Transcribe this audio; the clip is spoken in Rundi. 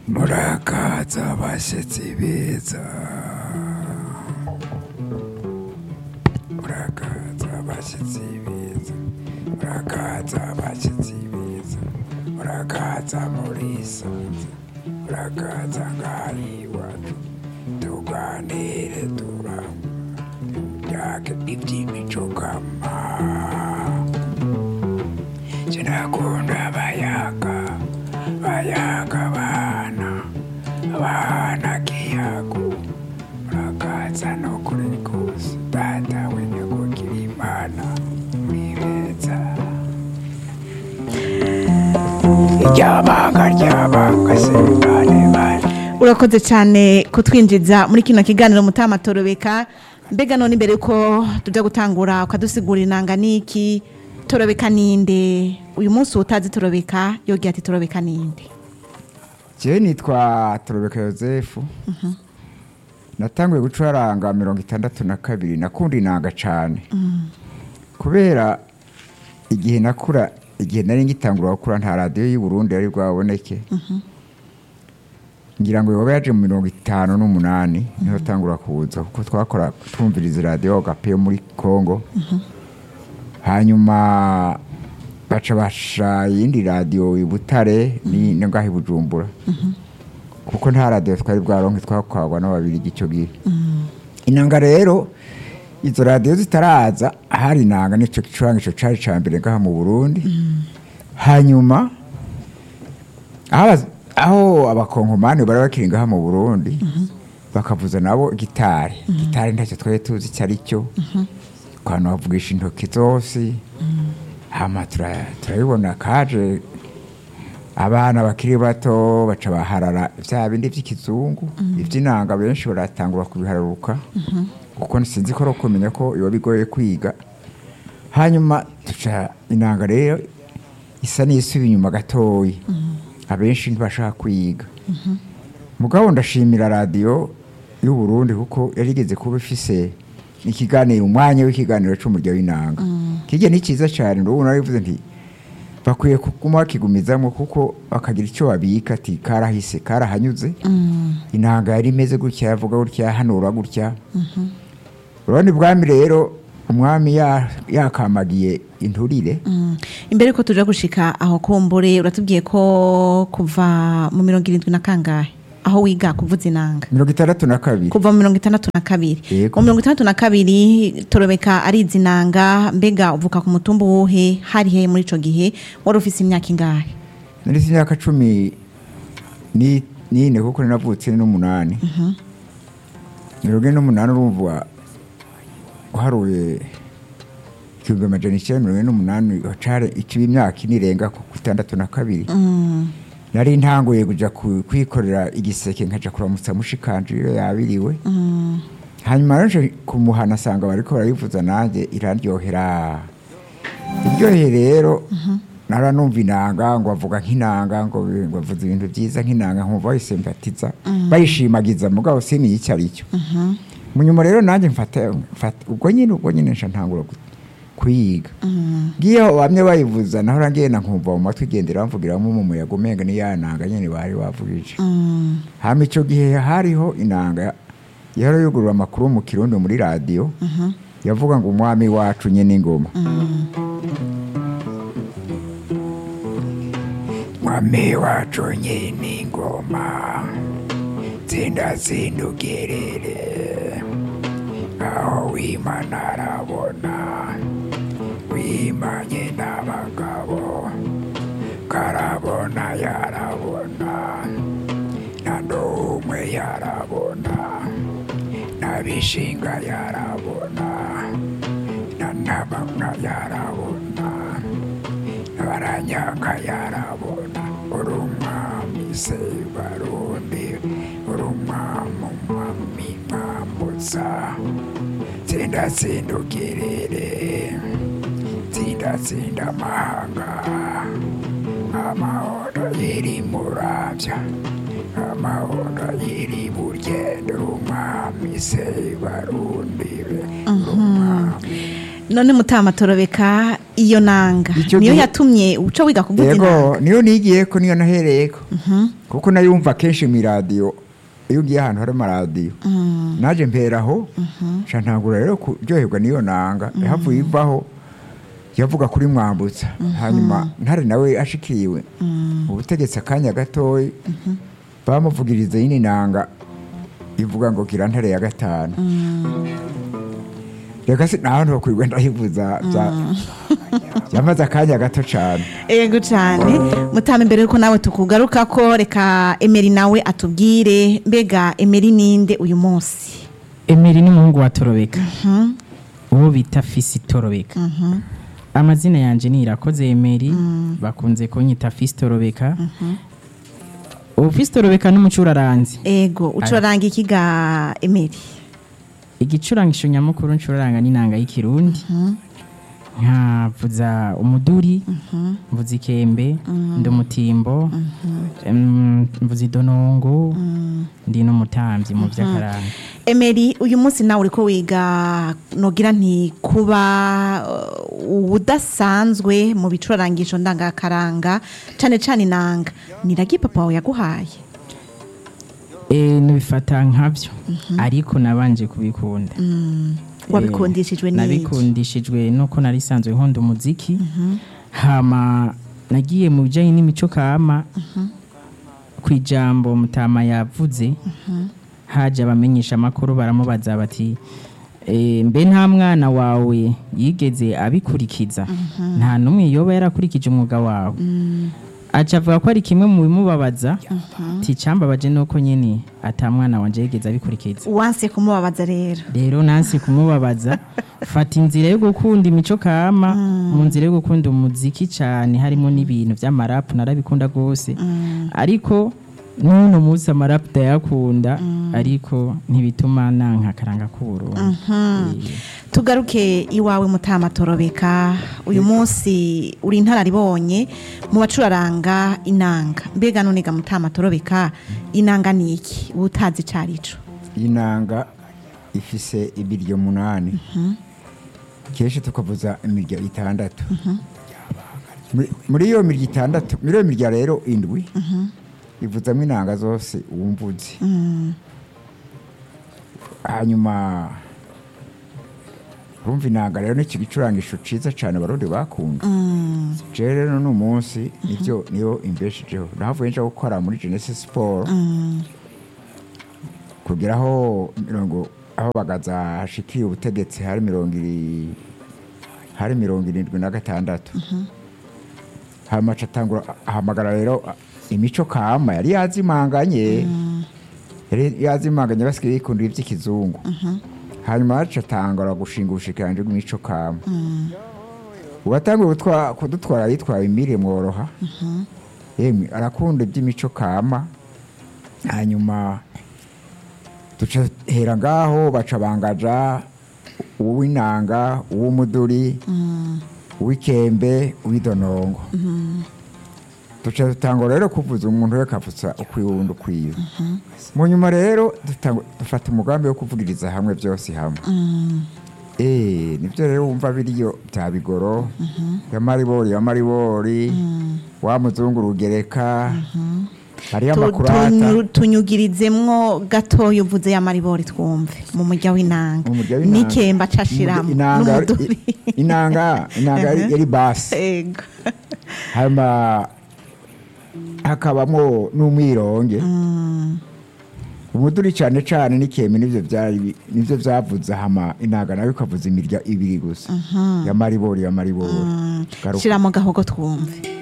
murakaza abashyitsi beza, murakaza abashyitsi beza, murakaza abashyitsi beza, murakaza muri sanze, murakaza ngaho iwacu tuganire turake iby'imico kama. Sinakunda bayaga abana kiyago, murakaza no kuri kose data w'inyakugira imana mwibeza ryabanga sebane. Urakoze cyane kutwinjiza muri kino kiganiro Mutama Torobeka. Mbega none imbere ko tujya gutangura ukadusigura inanga niki, Torobeka ninde? Uyu munsi utazi Torobeka yogiye ati Torobeka ninde? Je nitwa Torobeka Yozefu. Natanguye gucuranga 62 nakunda inanga cyane. Kubera igihe nakura, igihe nari ngitangura gukura nta radio y'u Burundi yari bwaboneke. Ngira ngo yoba yaje mu 58 niho tangura kuza kuko twakora twumviriza radio gape muri Kongo. Hanyuma baca basha yindi radio i Butare ni ngaho i Bujumbura. Kuko nta radio twari bwaronke twakwagwa n'ababiri gico gihe. Inanga rero izo radio zitaraza hari inanga nico kicurangisho cari cambere ngaha mu Burundi. Hanyuma aho abakonkomani bari bakiri ngaha mu Burundi bakavuza nabo gitari. Gitari ntacyo twari tuzi cyari cyo. Kwano bavugisha intoki zose. Hama turabibona kaje abana bakiri bato baca baharara vya bindi vy'ikizungu, ivy'inanga benshi baratangura kubihararuka. Kuko sinzi ko kumenya ko iyo bigoye kwiga. Hanyuma tuca inanga rero isa n'isubi inyuma gatoyi. Abenshi ntibashaka kwiga. Mugabo ndashimira radio y'u Burundi kuko yarigeze kuba ifise ikiganiro, umwanya w'ikiganiro cy'umurya w'inanga. Kije ni cyiza cyane, ndabona arivuze nti bakwiye kuguma kigumizamo kuko bakagira icyo babika ati karahise karahanyuze. Inanga yari imeze gutya, yavuga gutya, hanura gutya. Urabona bwami rero umwami yakamagiye inturire. Imbere ko tuja gushika aho kumbure uratubwiye ko kuva mu 70 na kangahe aho wiga kuvuza inanga? 62. Kuva mu 62. Mu 62 Torobeka ari izinanga. Mbega uvuka ku mutumba wohe? Hari he muri ico gihe? Wari ufise imyaka ingahe? Nari imyaka 10 ni kuko navutse n'umunani. n'umunani urumva uharuye Kigo majana n'umunani wacare ikibi imyaka inirenga ku 62. Nari ntanguye kuja kwikorera igiseke nkaja kuramutsa mushikanje iyo yabiriwe. Hanyuma rero kumuhana sanga bariko barayivuza nanjye iraryohera. Iryohera rero naranumva inanga ngo avuga nk'inanga ngo bavuza ibintu byiza nk'inanga nkumva bayisempatiza bayishimagiza mugabo sini icyari cyo. Munyuma rero nanjye mfata ubwo nyine nsha ntangura kwiga. Giye bamwe bayivuza naho rangena nkumva mu matwi gendera mvugiramo mu muyaga umenga ni yananga nyene bari bavugije. Hama ico gihe hariho inanga yaro yugurura amakuru mu Kirundo muri radio. Yavuga ngo umwami wacu nyene ingoma. Mwami wacu nyene ingoma zinda zindugerere aho w'Imana arabona wimanye n'abagabo karabona yarabona nandomwe yarabona nabishinga yarabona nanabamwa yarabona nabaranyaka yarabona urumwami se barundi urumwami umwami mwambutsa tsinda tsindukirire tsinda amahanga amahoro yiri muravya amahoro yiri burgendo umwami se barundi none Mutama Torobeka iyo nanga Icyo niyo gihe- yatumye uco wiga kuvuza yego inanga niyo nigiyeko niyo nahereyeko kuko nayumva kenshi mu radio iyo ugiye ahantu hari amaradiyo naje mperaho nca ntangura rero kuryoherwa niyo nanga havuye ivaho yavuga kuri Mwambutsa hanyuma ntare nawe ashikiriwe ubutegetsi akanya gatoyi bamuvugiriza yini nanga ivuga ngo gira ntare ya gatanu reka si nahantu bakwirwa ndahivuza yamaze akanya gato cane yego cyane Mutama imbere yuko nawe tukugaruka ko reka Emery nawe atubwire mbega Emery ninde uyu munsi Emery ni umuhungu wa Torobeka uwo bita Fisi Torobeka amazina yanje ni Irakoze Emery bakunze kunyita Fisi Torobeka Fisi Torobeka n'umucuraranzi ego ucuraranga ikiga Emery igicurangisho nyamukuru ncuraranga n'inanga y'ikirundi nkavuza umuduri mvuza ikembe ndi umutimbo mvuza idonongo ndi n'umutamvyi mu vy'akaranga Emery uyu munsi nawe uriko wiga nogira nti kuba udasanzwe mu bicurangisho ndangakaranga cane cane inanga niragi papa wawe yaguhaye nibifata nkavyo ariko nabanje kubikunda wabikundishijwe n'iki nabikundishijwe nuko nari sanzwe nkunda umuziki hama nagiye mu bijanye n'imico kama kwijambo Mutama yavuze haje abamenyesha makuru baramubaza bati mbe nta mwana wawe yigeze abikurikiza nta numwe yoba yarakurikije umwuga wawe aca avuga ko ari kimwe mu bimubabaza ticambabaje nuko nyene ata mwana wanje yigeze abikurikiza wanse kumubabaza rero nansi kumubabaza fata inzira yo gukunda imico kama mu nzira yo gukunda umuziki cyane harimo n'ibintu vy'amarapu narabikunda gose ariko nuno musi amarapu ndayakunda ariko ntibituma nanka karanga k'Uburundi tugaruke iwawe Mutama Torobeka uyu munsi uri intararibonye mu bacuraranga inanga mbega none ga Mutama Torobeka inanga niki utazi carico inanga ifise ibiryo 8 keshe tukavuza imirya 6 muri iyo mirya 6 muri iyo mirya rero 7 ivuzamwe inanga zose wumvuze hanyuma rumva inanga rero ni igicurangisho ciza cane abarundi bakunda je rero no munsi nivyo niyo imbeshijeho nahavuye nja gukora muri Genesis Sport kugeraho mirongo aho bagaza hashikiye ubutegetsi hari 76 hamaca tangura ahamagara rero imico kama yari yazimanganye basigaye ikunda ivy'ikizungu hanyuma aca tangura gushinga ubushikiranje bw'imico kama uwatanguye kudutwara yitwaye Emile Mworoha yemwe arakunda iby'imico kama hanyuma tuca hera ngaho baca bangaja uw'inanga uw'umuduri uw'ikembe uw'idonongo tuca dutangura rero kuvuza umuntu we kavutsa ukwiwundi ukwiwe mu nyuma rero dufata umugambi wo kuvugiriza hamwe byose hamwe nibyo rero wumva biriyo bya bigoro y'amaribori wa muzungu rugereka hariyo amakurata tunyugirizemwo gatoya uvuze y'amaribori twumve mu murya w'inanga n'ikemba cashiramo n'umuduri inanga yari basi hama hakabamo n'umwironge umuduri cyane cyane n'ikemi nivyo vyavuza hama inanga nayo ikavuza imirya 2 gusa y'amaribori shiramo gahogo twumve